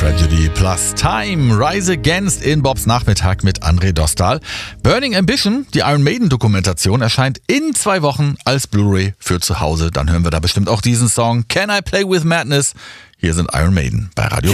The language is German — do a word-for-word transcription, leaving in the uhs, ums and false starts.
Tragedy plus Time. Rise Against in Bobs Nachmittag mit André Dostal. Burning Ambition, die Iron Maiden Dokumentation, erscheint in zwei Wochen als Blu-ray für zu Hause. Dann hören wir da bestimmt auch diesen Song Can I Play With Madness. Hier sind Iron Maiden bei Radio